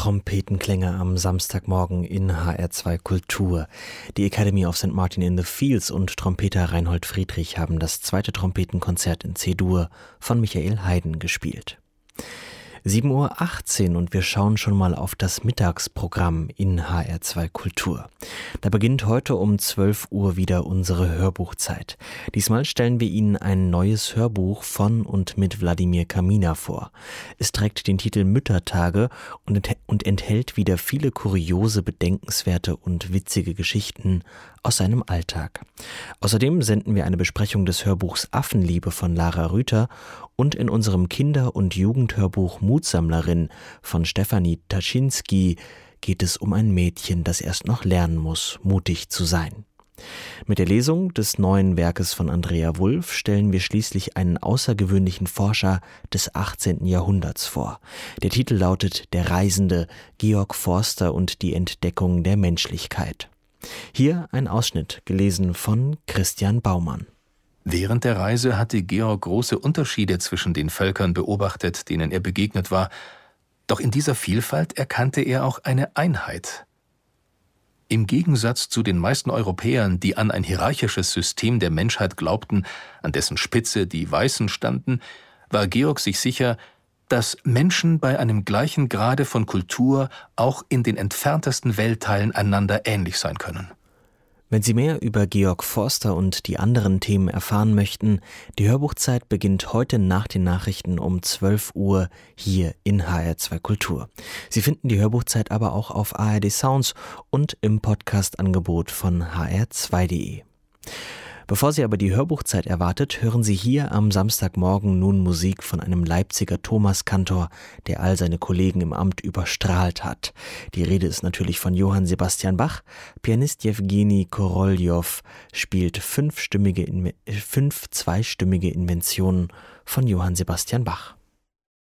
Trompetenklänge am Samstagmorgen in HR2 Kultur. Die Academy of St. Martin in the Fields und Trompeter Reinhold Friedrich haben das zweite Trompetenkonzert in C-Dur von Michael Haydn gespielt. 7:18 Uhr und wir schauen schon mal auf das Mittagsprogramm in HR2 Kultur. Da beginnt heute um 12 Uhr wieder unsere Hörbuchzeit. Diesmal stellen wir Ihnen ein neues Hörbuch von und mit Wladimir Kaminer vor. Es trägt den Titel Müttertage und enthält wieder viele kuriose, bedenkenswerte und witzige Geschichten aus seinem Alltag. Außerdem senden wir eine Besprechung des Hörbuchs Affenliebe von Lara Rüther und in unserem Kinder- und Jugendhörbuch Mutsammlerin von Stefanie Taschinski geht es um ein Mädchen, das erst noch lernen muss, mutig zu sein. Mit der Lesung des neuen Werkes von Andrea Wulf stellen wir schließlich einen außergewöhnlichen Forscher des 18. Jahrhunderts vor. Der Titel lautet Der Reisende, Georg Forster und die Entdeckung der Menschlichkeit. Hier ein Ausschnitt, gelesen von Christian Baumann. Während der Reise hatte Georg große Unterschiede zwischen den Völkern beobachtet, denen er begegnet war. Doch in dieser Vielfalt erkannte er auch eine Einheit. Im Gegensatz zu den meisten Europäern, die an ein hierarchisches System der Menschheit glaubten, an dessen Spitze die Weißen standen, war Georg sich sicher, dass Menschen bei einem gleichen Grade von Kultur auch in den entferntesten Weltteilen einander ähnlich sein können. Wenn Sie mehr über Georg Forster und die anderen Themen erfahren möchten, die Hörbuchzeit beginnt heute nach den Nachrichten um 12 Uhr hier in HR2 Kultur. Sie finden die Hörbuchzeit aber auch auf ARD Sounds und im Podcast-Angebot von hr2.de. Bevor Sie aber die Hörbuchzeit erwartet, hören Sie hier am Samstagmorgen nun Musik von einem Leipziger Thomaskantor, der all seine Kollegen im Amt überstrahlt hat. Die Rede ist natürlich von Johann Sebastian Bach. Pianist Jewgeni Koroljow spielt fünf zweistimmige Inventionen von Johann Sebastian Bach.